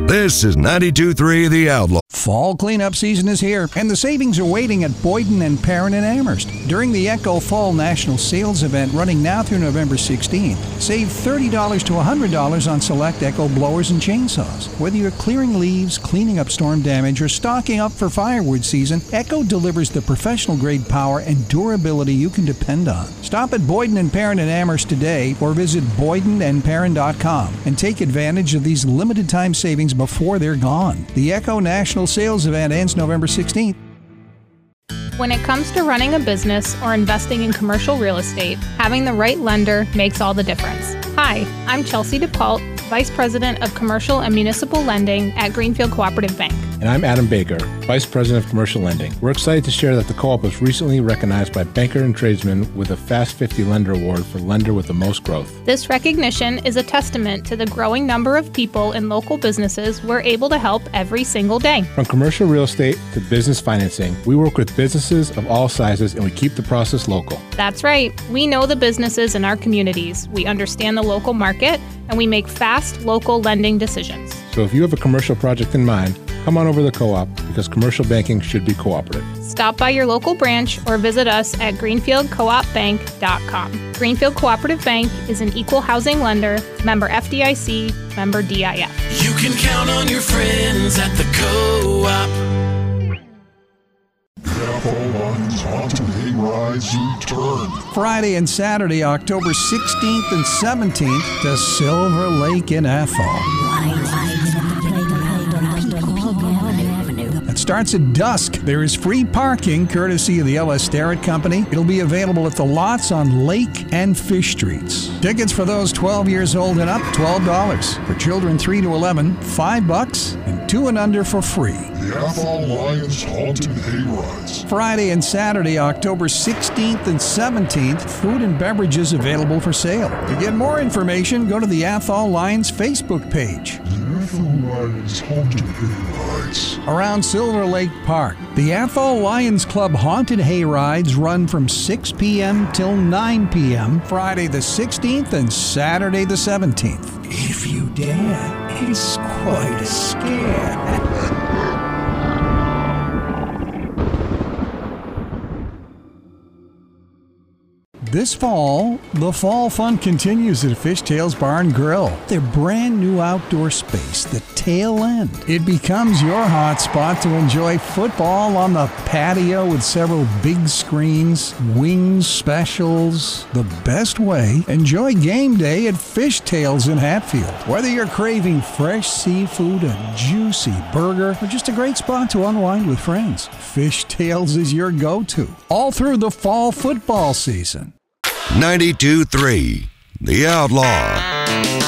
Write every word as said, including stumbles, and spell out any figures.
This is ninety-two point three The Outlaw. Fall cleanup season is here, and the savings are waiting at Boyden and Perrin in Amherst. During the Echo Fall National Sales Event running now through November sixteenth, save thirty dollars to one hundred dollars on select Echo blowers and chainsaws. Whether you're clearing leaves, cleaning up storm damage, or stocking up for firewood season, Echo delivers the professional-grade power and durability you can depend on. Stop at Boyden and Perrin in Amherst today or visit boyden and perrin dot com and take advantage of these limited-time savings before they're gone. The Echo National Sales Event ends November sixteenth. When it comes to running a business or investing in commercial real estate, having the right lender makes all the difference. Hi, I'm Chelsea DePault, Vice President of Commercial and Municipal Lending at Greenfield Cooperative Bank. And I'm Adam Baker, Vice President of Commercial Lending. We're excited to share that the Co-op was recently recognized by Banker and Tradesman with a Fast fifty Lender Award for Lender with the Most Growth. This recognition is a testament to the growing number of people in local businesses we're able to help every single day. From commercial real estate to business financing, we work with businesses of all sizes and we keep the process local. That's right. We know the businesses in our communities. We understand the local market, and we make fast, local lending decisions. So if you have a commercial project in mind, come on over to the Co-op because commercial banking should be cooperative. Stop by your local branch or visit us at greenfield coop bank dot com. Greenfield Cooperative Bank is an equal housing lender, member F D I C, member D I F. You can count on your friends at the Co-op. Haunted Hayrides return. Friday and Saturday, October sixteenth and seventeenth to Silver Lake in Athol. It starts at dusk. There is free parking courtesy of the L S Starrett Company. It'll be available at the lots on Lake and Fish Streets. Tickets for those twelve years old and up, twelve dollars. For children three to eleven, five bucks. And two and under for free. The Athol Lions Haunted Hayrides. Friday and Saturday, October sixteenth and seventeenth, food and beverages available for sale. To get more information, go to the Athol Lions Facebook page. The Athol Lions Haunted Hayrides. Around Silver Lake Park, the Athol Lions Club Haunted Hayrides run from six p.m. till nine p.m. Friday the sixteenth and Saturday the seventeenth. If you dare, it's quite a scare. This fall, the fall fun continues at Fishtails Bar and Grill. Their brand new outdoor space, the Tail End. It becomes your hot spot to enjoy football on the patio with several big screens, wings specials. The best way, enjoy game day at Fishtails in Hatfield. Whether you're craving fresh seafood, a juicy burger, or just a great spot to unwind with friends, Fishtails is your go-to all through the fall football season. ninety-two point three The Outlaw.